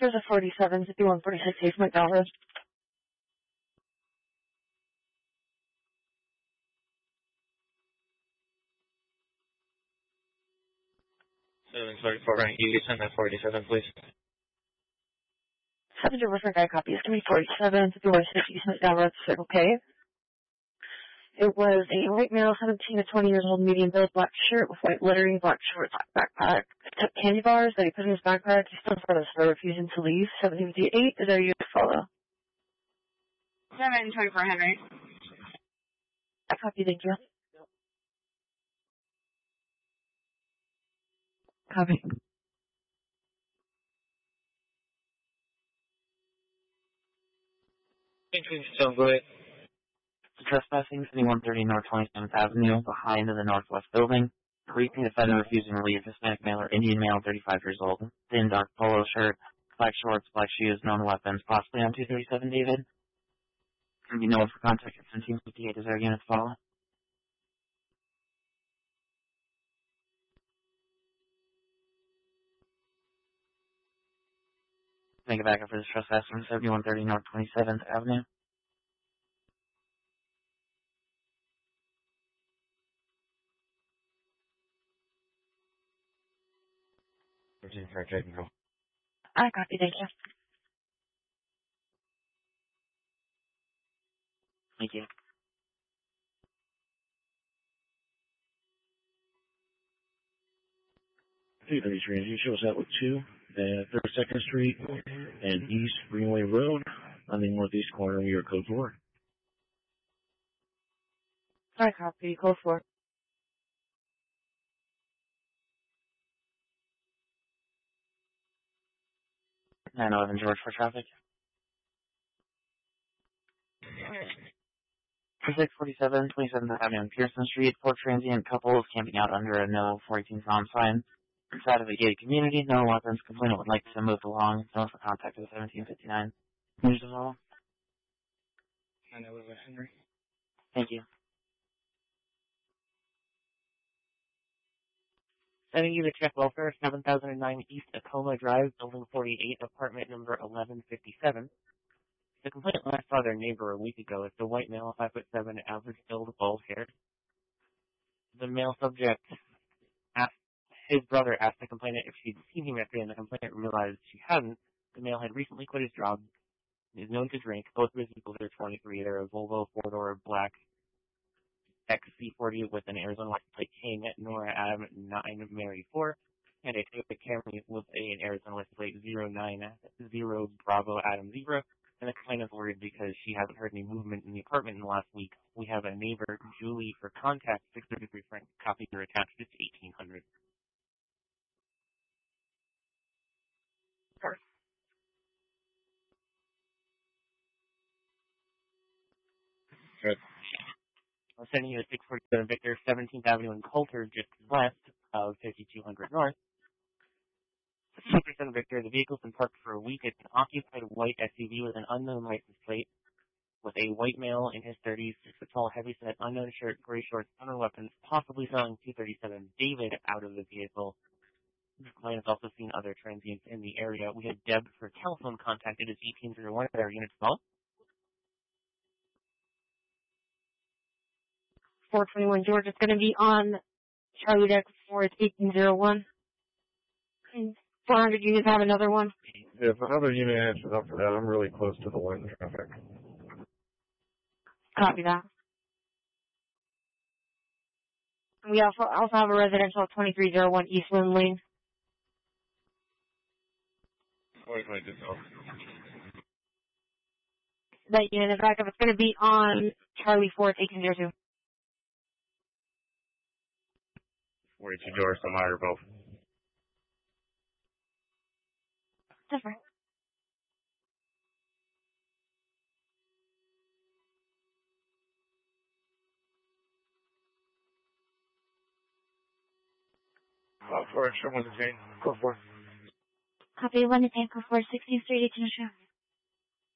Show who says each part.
Speaker 1: There's a 47, 5146 East McDowell Road.
Speaker 2: 744 rank, you send that 47, please.
Speaker 1: 7 different guy copies. Give me 47, 5146 East McDowell Road, Circle K. It was a white male, 17 to 20 years old, medium build, black shirt with white lettering, black shorts, black backpack. Took candy bars that he put in his backpack. He's still for refusing to leave. 1758 is our unit to follow.
Speaker 3: 724 Henry.
Speaker 1: I copy, thank you. Copy.
Speaker 2: Sounds good.
Speaker 4: Trespassing, City 130 North 27th Avenue, behind the Northwest Building. Repeat defendant refusing to leave, Hispanic male or Indian male, 35 years old. Thin dark polo shirt, black shorts, black shoes, known weapons, possibly on 237 David. Can be known for contact at 1758 as our unit to follow. Make it back up for this trespass from 7130 North 27th Avenue.
Speaker 1: I copy, thank you.
Speaker 4: Thank you.
Speaker 5: He shows up with 2 at 32nd Street and East Greenway Road on the northeast corner of your code 4.
Speaker 1: I copy, code 4.
Speaker 4: 911 George for traffic. For 647, 27th Avenue and Pearson Street, 4 transient couples camping out under a no 418 sound sign. Inside of a gated community, no weapons. Complainant would like to move along. Known for contact with 1759. News of all.
Speaker 2: 911 Henry.
Speaker 4: Thank you.
Speaker 6: Sending you to check welfare, 7009 East Tacoma Drive, Building 48, apartment number 1157. The complainant last saw their neighbor a week ago. It's a white male, 5'7", average build, bald hair. The male subject his brother asked the complainant if she'd seen him yesterday, and the complainant realized she hadn't. The male had recently quit his job, is known to drink. Both of his vehicles are 23. They're a Volvo 4-door black XC40 with an Arizona license plate King, Nora Adam 9 Mary 4, and a Toyota Camry with an Arizona license plate 090 Bravo Adam 0. And the complainant is worried because she hasn't heard any movement in the apartment in the last week. We have a neighbor, Julie, for contact, 633 Frank. Copies are attached. It's 1800.
Speaker 1: Sure.
Speaker 2: Good.
Speaker 6: I'm sending you to 647 Victor, 17th Avenue in Coulter, just west of 5200 North. 647 Victor, the vehicle's been parked for a week. It's an occupied white SUV with an unknown license plate, with a white male in his 30s, 6 foot tall, heavy-set, unknown shirt, gray shorts, unknown weapons, possibly selling 237 David out of the vehicle. The client has also seen other transients in the area. We have Deb for telephone contact. It is 1801 at our unit 12.
Speaker 1: 421 George. It's going to be on Charlie Deck for it's 1801. 400 units have another one.
Speaker 5: If another unit answers up for that, I'm really close to the line of traffic.
Speaker 1: Copy that. We also have a residential 2301 East Lynn Lane. That unit is back up. It's going to be on Charlie 4, it's 1802.
Speaker 5: 42 George, Meyer, both.
Speaker 1: Different.
Speaker 5: For extra 1 to 10, go for it.
Speaker 1: Copy 1 to 10, go for 16th Street, 1802.